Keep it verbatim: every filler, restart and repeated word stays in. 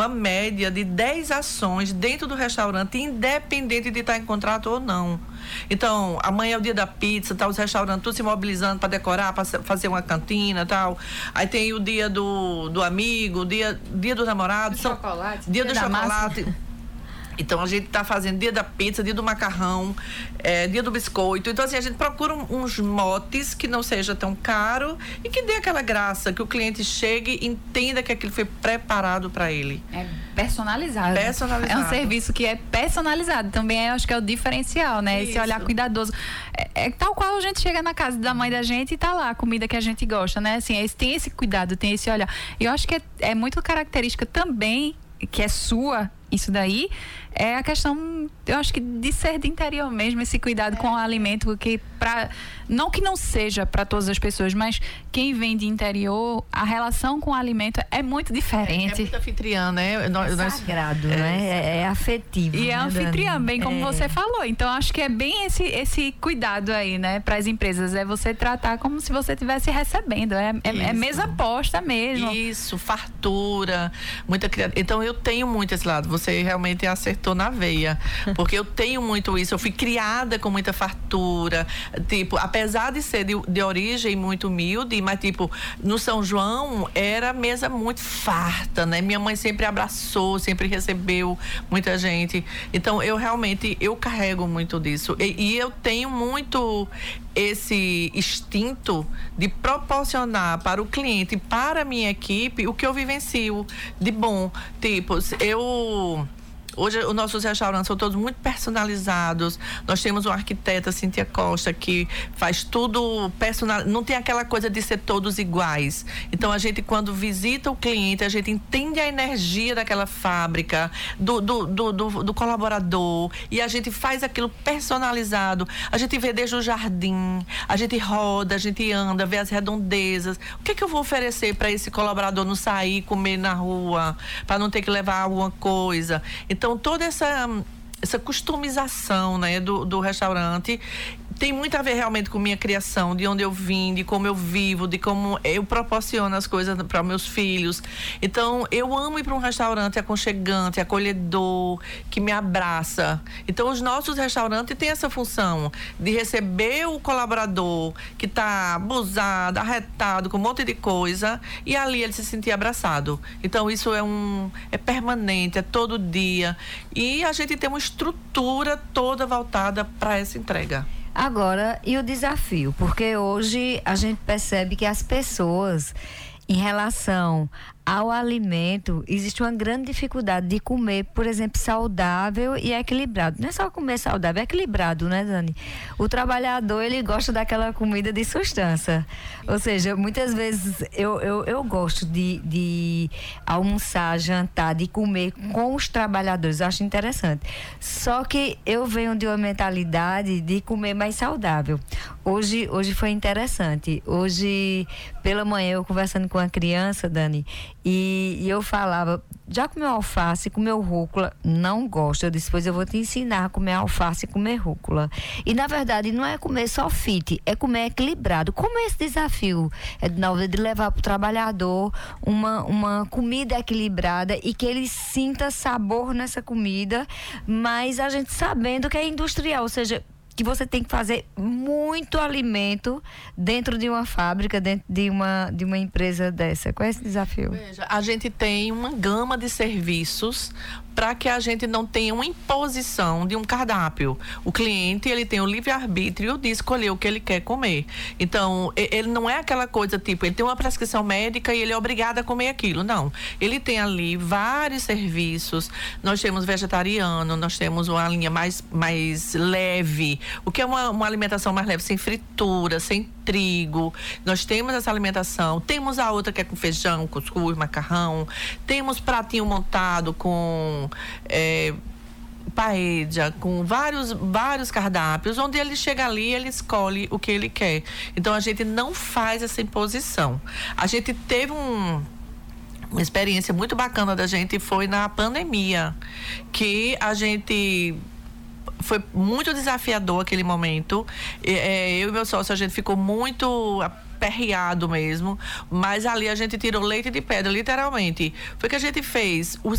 uma média de dez ações dentro do restaurante, independente de estar em contrato ou não. Então, amanhã é o dia da pizza, tá os restaurantes todos se mobilizando para decorar, para fazer uma cantina e tal. Aí tem o dia do, do amigo, o dia, dia do namorado. Do são, chocolate. Dia do da chocolate. massa. Então a gente tá fazendo dia da pizza, dia do macarrão, é, dia do biscoito. Então assim, a gente procura um, uns motes que não seja tão caro e que dê aquela graça, que o cliente chegue e entenda que aquilo foi preparado para ele. É personalizado. Personalizado. É um serviço que é personalizado. Também eu acho que é o diferencial, né? Isso. Esse olhar cuidadoso. É, é tal qual a gente chega na casa da mãe da gente e tá lá a comida que a gente gosta, né? Assim, esse, tem esse cuidado, tem esse olhar. E eu acho que é, é muito característica também, que é sua, isso daí, é a questão, eu acho que de ser de interior mesmo, esse cuidado é. com o alimento, porque pra, não que não seja para todas as pessoas, mas quem vem de interior, a relação com o alimento é muito diferente. É, é muito anfitriã, né? Nós, é sagrado, nós, né? É, é afetivo. E né, é anfitriã, Dani? bem como é. você falou. Então, acho que é bem esse, esse cuidado aí, né? Para as empresas, é você tratar como se você estivesse recebendo. É, é, é mesa posta mesmo. Isso, fartura, muita criatividade. Então, eu tenho muito esse lado. Você realmente acertou na veia, porque eu tenho muito isso, eu fui criada com muita fartura, tipo, apesar de ser de, de origem muito humilde, mas tipo, no São João era mesa muito farta, né? Minha mãe sempre abraçou, sempre recebeu muita gente, então eu realmente, eu carrego muito disso, e, e eu tenho muito esse instinto de proporcionar para o cliente, para a minha equipe, o que eu vivencio de bom, tipo, eu hoje os nossos restaurantes são todos muito personalizados. Nós temos uma arquiteta, Cíntia Costa, que faz tudo personal. Não tem aquela coisa de ser todos iguais. Então a gente, quando visita o cliente, a gente entende a energia daquela fábrica, do, do, do, do, do colaborador, e a gente faz aquilo personalizado. A gente vê desde o jardim, a gente roda, a gente anda, vê as redondezas. O que é que eu vou oferecer para esse colaborador não sair comer na rua, para não ter que levar alguma coisa? Então, toda essa, essa customização, né, do, do restaurante tem muito a ver realmente com minha criação, de onde eu vim, de como eu vivo, de como eu proporciono as coisas para meus filhos. Então, eu amo ir para um restaurante aconchegante, acolhedor, que me abraça. Então, os nossos restaurantes têm essa função de receber o colaborador que está abusado, arretado, com um monte de coisa, e ali ele se sentir abraçado. Então, isso é um é permanente, é todo dia. E a gente tem uma estrutura toda voltada para essa entrega. Agora, e o desafio? Porque hoje a gente percebe que as pessoas, em relação ao alimento, existe uma grande dificuldade de comer, por exemplo, saudável e equilibrado. Não é só comer saudável, é equilibrado, né, Dani? O trabalhador, ele gosta daquela comida de sustância. Ou seja, muitas vezes eu, eu, eu gosto de, de almoçar, jantar, de comer com os trabalhadores. Eu acho interessante. Só que eu venho de uma mentalidade de comer mais saudável. Hoje, hoje foi interessante. Hoje, pela manhã, eu conversando com uma criança, Dani, E, e eu falava, já comeu alface, comeu rúcula? Não gosto. Eu disse, pois eu vou te ensinar a comer alface e comer rúcula. E na verdade não é comer só fit, é comer equilibrado. Como é esse desafio, Edinalda, de levar para o trabalhador uma, uma comida equilibrada e que ele sinta sabor nessa comida, mas a gente sabendo que é industrial, ou seja, que você tem que fazer muito alimento dentro de uma fábrica, dentro de uma, de uma empresa dessa. Qual é esse desafio? Veja, a gente tem uma gama de serviços para que a gente não tenha uma imposição de um cardápio. O cliente, ele tem o livre-arbítrio de escolher o que ele quer comer. Então, ele não é aquela coisa tipo, ele tem uma prescrição médica e ele é obrigado a comer aquilo. Não. Ele tem ali vários serviços. Nós temos vegetariano, nós temos uma linha mais, mais leve. O que é uma, uma alimentação mais leve? Sem fritura, sem trigo. Nós temos essa alimentação. Temos a outra que é com feijão, cuscuz, macarrão. Temos pratinho montado com É, paella, com vários, vários cardápios, onde ele chega ali, ele escolhe o que ele quer. Então a gente não faz essa imposição. A gente teve um uma experiência muito bacana da gente, foi na pandemia, que a gente foi muito desafiador aquele momento. É, eu e meu sócio, a gente ficou muito aperreado mesmo, mas ali a gente tirou leite de pedra, literalmente. Foi que a gente fez os